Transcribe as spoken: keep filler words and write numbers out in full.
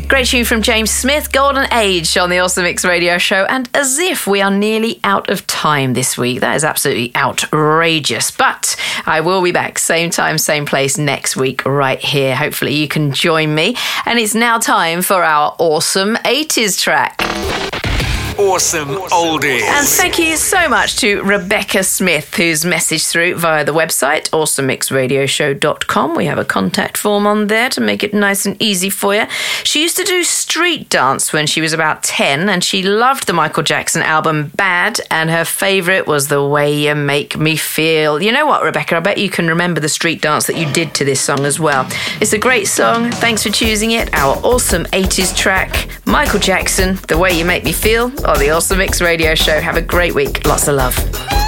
Great tune from James Smith, Golden Age on the Awesome Mix Radio Show. And as if we are nearly out of time this week. That is absolutely outrageous. But I will be back same time, same place next week right here. Hopefully you can join me. And it's now time for our Awesome eighties track. Awesome Oldies. And thank you so much to Rebecca Smith, who's messaged through via the website, awesome mix radio show dot com. We have a contact form on there to make it nice and easy for you. She used to do street dance when she was about ten, and she loved the Michael Jackson album Bad, and her favourite was The Way You Make Me Feel. You know what, Rebecca? I bet you can remember the street dance that you did to this song as well. It's a great song. Thanks for choosing it. Our Awesome eighties track, Michael Jackson, The Way You Make Me Feel, on the Awesome Mix Radio Show. Have a great week. Lots of love.